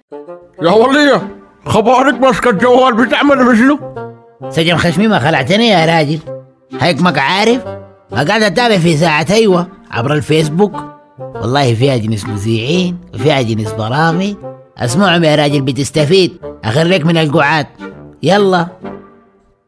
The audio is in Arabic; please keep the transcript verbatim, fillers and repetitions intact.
يا ولية، خبارك ماسكة الجوال بتعمل بشنو؟ سجن خشمي ما خلعتني يا راجل. هيك ما عارف، ما قاعد اتابع في ساعة ايوه عبر الفيسبوك. والله فيها جنس مذيعين وفيها جنس برامج. اسمعهم يا راجل بتستفيد. اخريك من القعاد. يلا.